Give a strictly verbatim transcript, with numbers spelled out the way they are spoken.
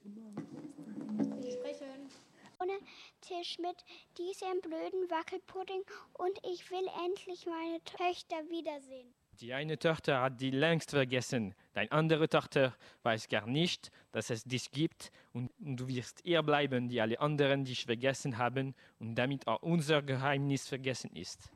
Sprechen. Ohne Tisch mit diesem blöden Wackelpudding und ich will endlich meine Töchter wiedersehen. Die eine Tochter hat die längst vergessen. Deine andere Tochter weiß gar nicht, dass es dich gibt und du wirst ihr bleiben, die alle anderen dich vergessen haben und damit auch unser Geheimnis vergessen ist.